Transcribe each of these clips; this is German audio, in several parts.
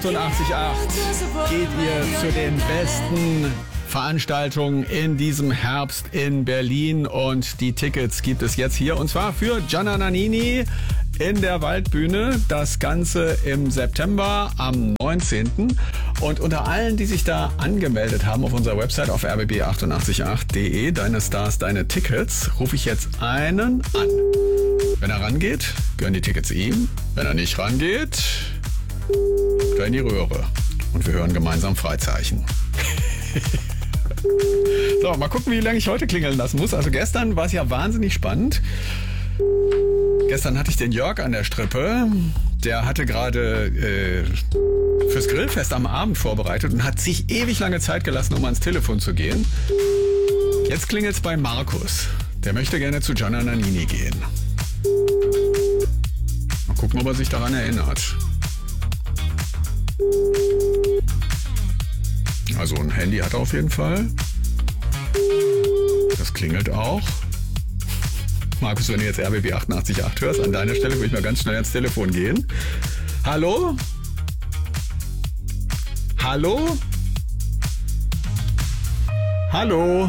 88.8 geht ihr zu den besten Veranstaltungen in diesem Herbst in Berlin und die Tickets gibt es jetzt hier und zwar für Gianna Nannini in der Waldbühne. Das Ganze im September am 19. Und unter allen, die sich da angemeldet haben auf unserer Website auf rbb888.de, deine Stars, deine Tickets, rufe ich jetzt einen an. Wenn er rangeht, gehören die Tickets ihm. Wenn er nicht rangeht, in die Röhre. Und wir hören gemeinsam Freizeichen. So, mal gucken, wie lange ich heute klingeln lassen muss. Also gestern war es ja wahnsinnig spannend. Gestern hatte ich den Jörg an der Strippe. Der hatte gerade fürs Grillfest am Abend vorbereitet und hat sich ewig lange Zeit gelassen, um ans Telefon zu gehen. Jetzt klingelt es bei Markus. Der möchte gerne zu Gianna Nannini gehen. Mal gucken, ob er sich daran erinnert. Also ein Handy hat er auf jeden Fall. Das klingelt auch. Markus, wenn du jetzt RBB 88.8 hörst, an deiner Stelle würde ich mal ganz schnell ans Telefon gehen. Hallo? Hallo? Hallo?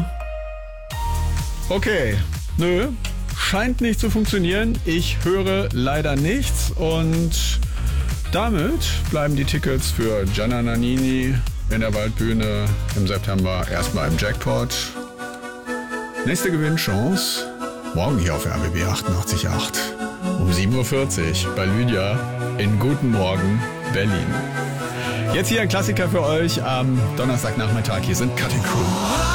Okay. Nö. Scheint nicht zu funktionieren. Ich höre leider nichts und damit bleiben die Tickets für Gianna Nannini in der Waldbühne im September erstmal im Jackpot. Nächste Gewinnchance morgen hier auf RBB 88.8 um 7.40 Uhr bei Lydia in Guten Morgen Berlin. Jetzt hier ein Klassiker für euch am Donnerstagnachmittag. Hier sind Cutting Crew.